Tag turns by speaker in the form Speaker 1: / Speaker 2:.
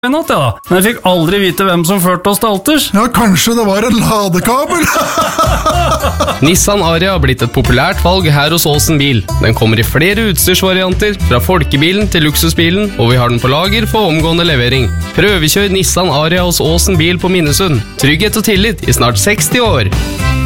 Speaker 1: I natt, ja da. Men jeg fikk aldri vite hvem som førte oss til alters.
Speaker 2: Ja, kanskje det var en ladekabel?
Speaker 3: Nissan Ariya har blitt et populært valg her hos Åsen Bil. Den kommer i flere utstyrsvarianter, fra folkebilen til luksusbilen, og vi har den på lager for omgående levering. Prøvekjør Nissan Ariya hos Åsen Bil på Minnesund. Trygghet og tillit i snart 60 år.